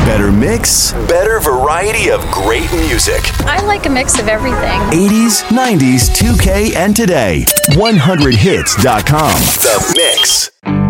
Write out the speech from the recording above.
Better mix, better variety of great music. I like a mix of everything. 80s, 90s, 2K, and today. 100hits.com. The Mix.